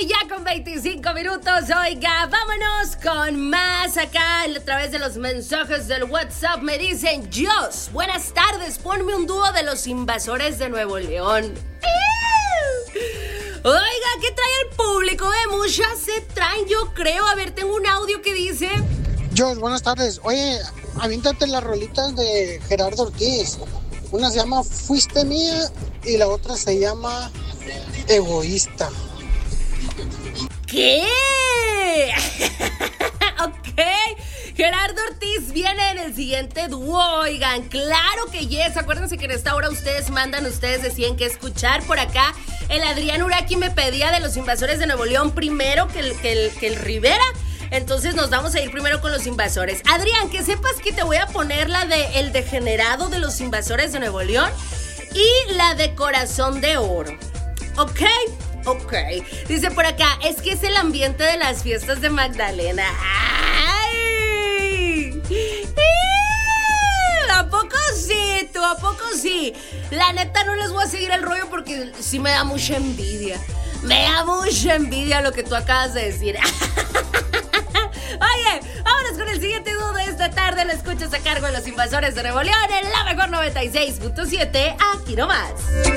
ya con 25 minutos. Oiga, vámonos con más acá a través de los mensajes del WhatsApp. Me dicen, Dios, buenas tardes, ponme un dúo de los Invasores de Nuevo León. Oiga, ¿qué trae el público? Muchas se traen, yo creo. A ver, tengo un audio que dice... Dios, buenas tardes. Oye, avíntate las rolitas de Gerardo Ortiz. Una se llama Fuiste Mía y la otra se llama Egoísta. ¿Qué? Ok, Gerardo Ortiz viene en el siguiente dúo. Oigan, claro que yes. Acuérdense que en esta hora ustedes mandan, ustedes decían que escuchar. Por acá el Adrián Uraqui me pedía de los Invasores de Nuevo León primero que el Rivera. Entonces nos vamos a ir primero con los Invasores. Adrián, que sepas que te voy a poner la de El Degenerado de los Invasores de Nuevo León y la de Corazón de Oro. ¿Ok? Ok. Dice por acá, es que es el ambiente de las fiestas de Magdalena. ¡Ay! ¿A poco sí? ¿Tú a poco sí? La neta no les voy a seguir el rollo porque sí me da mucha envidia. Me da mucha envidia lo que tú acabas de decir. Oye, vámonos con el siguiente dúo de esta tarde. Lo escuchas a cargo de los Invasores de Nuevo León en la mejor 96.7. Aquí nomás.